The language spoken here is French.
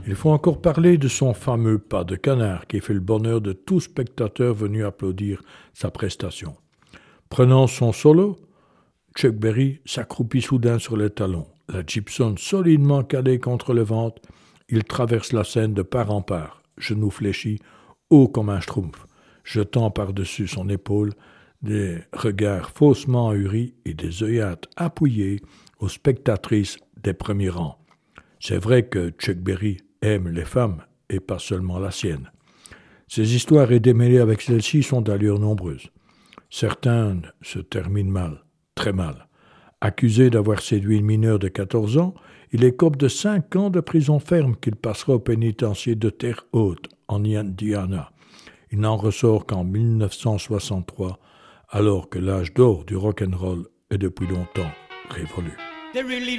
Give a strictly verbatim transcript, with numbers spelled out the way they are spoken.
Il faut encore parler de son fameux pas de canard qui fait le bonheur de tout spectateur venu applaudir sa prestation. Prenant son solo, Chuck Berry s'accroupit soudain sur les talons. La Gibson solidement calée contre le ventre, il traverse la scène de part en part, genoux fléchis, haut comme un schtroumpf, jetant par-dessus son épaule des regards faussement ahuris et des œillades appuyées aux spectatrices des premiers rangs. C'est vrai que Chuck Berry aime les femmes et pas seulement la sienne. Ses histoires et démêlées avec celle-ci sont d'ailleurs nombreuses. Certaines se terminent mal, très mal. Accusé d'avoir séduit une mineure de quatorze ans, il écope de cinq ans de prison ferme qu'il passera au pénitencier de Terre Haute, en Indiana. Il n'en ressort qu'en dix-neuf cent soixante-trois, alors que l'âge d'or du rock'n'roll est depuis longtemps révolu. They really